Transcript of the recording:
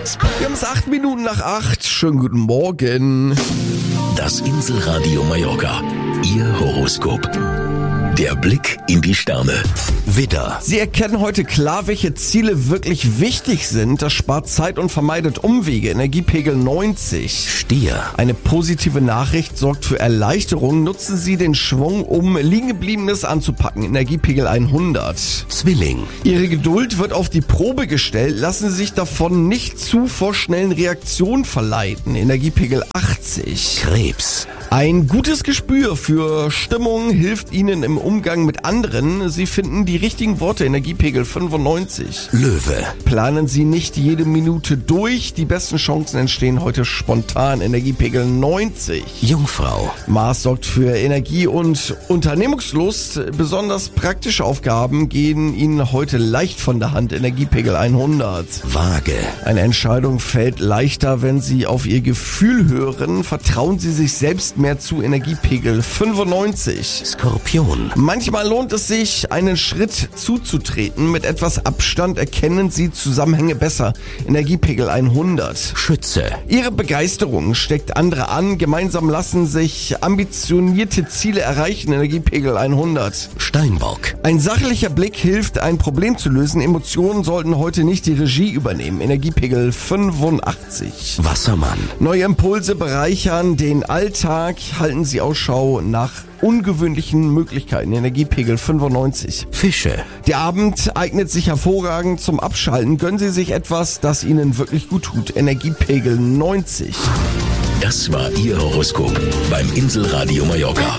Wir haben es 8 Minuten nach 8. Schönen guten Morgen. Das Inselradio Mallorca. Ihr Horoskop. Der Blick in die Sterne. Widder. Sie erkennen heute klar, welche Ziele wirklich wichtig sind. Das spart Zeit und vermeidet Umwege. Energiepegel 90. Stier. Eine positive Nachricht sorgt für Erleichterung. Nutzen Sie den Schwung, um Liegengebliebenes anzupacken. Energiepegel 100. Zwilling. Ihre Geduld wird auf die Probe gestellt. Lassen Sie sich davon nicht zu vorschnellen Reaktionen verleiten. Energiepegel 80. Krebs. Ein gutes Gespür für Stimmung hilft Ihnen im Umgang mit anderen. Sie finden die richtigen Worte. Energiepegel 95. Löwe. Planen Sie nicht jede Minute durch. Die besten Chancen entstehen heute spontan. Energiepegel 90. Jungfrau. Mars sorgt für Energie und Unternehmungslust. Besonders praktische Aufgaben gehen Ihnen heute leicht von der Hand. Energiepegel 100. Waage. Eine Entscheidung fällt leichter, wenn Sie auf Ihr Gefühl hören. Vertrauen Sie sich selbst mehr zu. Energiepegel 95. Skorpion. Manchmal lohnt es sich, einen Schritt zuzutreten. Mit etwas Abstand erkennen Sie Zusammenhänge besser. Energiepegel 100. Schütze. Ihre Begeisterung steckt andere an. Gemeinsam lassen sich ambitionierte Ziele erreichen. Energiepegel 100. Steinbock. Ein sachlicher Blick hilft, ein Problem zu lösen. Emotionen sollten heute nicht die Regie übernehmen. Energiepegel 85. Wassermann. Neue Impulse bereichern den Alltag. Halten Sie Ausschau nach ungewöhnlichen Möglichkeiten. Energiepegel 95. Fische. Der Abend eignet sich hervorragend zum Abschalten. Gönnen Sie sich etwas, das Ihnen wirklich gut tut. Energiepegel 90. Das war Ihr Horoskop beim Inselradio Mallorca.